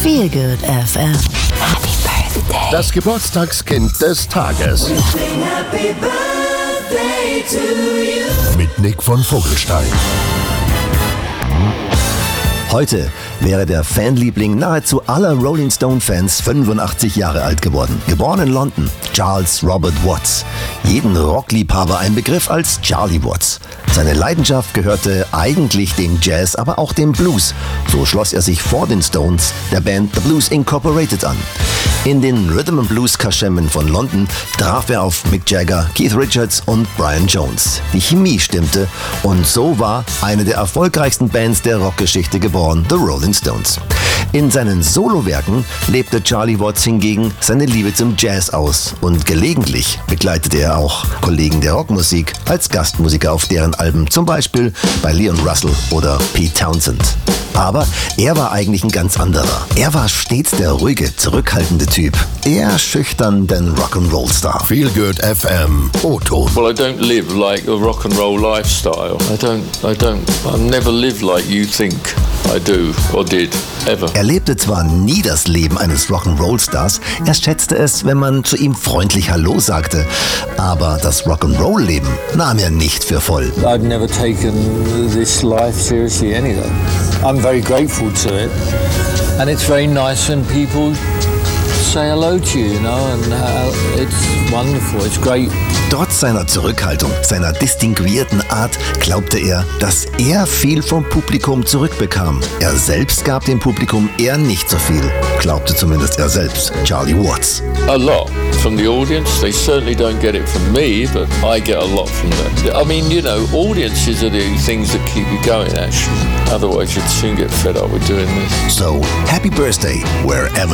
Feel Good FM. Happy Birthday. Das Geburtstagskind des Tages. Happy birthday to you. Mit Nick von Vogelstein. Heute wäre der Fanliebling nahezu aller Rolling Stone-Fans 85 Jahre alt geworden. Geboren in London, Charles Robert Watts. Jeden Rockliebhaber ein Begriff als Charlie Watts. Seine Leidenschaft gehörte eigentlich dem Jazz, aber auch dem Blues. So schloss er sich vor den Stones der Band The Blues Incorporated an. In den Rhythm and Blues Kaschemmen von London traf er auf Mick Jagger, Keith Richards und Brian Jones. Die Chemie stimmte und so war eine der erfolgreichsten Bands der Rockgeschichte geboren, The Rolling Stones. In seinen Solowerken lebte Charlie Watts hingegen seine Liebe zum Jazz aus und gelegentlich begleitete er auch Kollegen der Rockmusik als Gastmusiker auf deren Alben, zum Beispiel bei Leon Russell oder Pete Townsend. Aber er war eigentlich ein ganz anderer. Er war stets der ruhige, zurückhaltende Typ. Eher schüchtern denn Rock'n'Roll-Star. Feel Good FM. O-Ton. Well, I don't live like a rock and roll lifestyle. I never live like you think I do or did, ever. Er lebte zwar nie das Leben eines Rock'n'Roll-Stars, er schätzte es, wenn man zu ihm freundlich Hallo sagte, aber das Rock'n'Roll-Leben nahm er nicht für voll. I've never taken this life seriously anyway. I'm very grateful to it, and it's very nice when people say hello to you, and it's wonderful, it's great. Trotz seiner Zurückhaltung, seiner distinguierten Art, glaubte er, dass er viel vom Publikum zurückbekam. Er selbst gab dem Publikum eher nicht so viel, glaubte zumindest er selbst, Charlie Watts. A lot from the audience. They certainly don't get it from me, but I get a lot from them. I mean, audiences are the things that keep you going, actually. Otherwise, you'd soon get fed up with doing this. So, happy birthday, wherever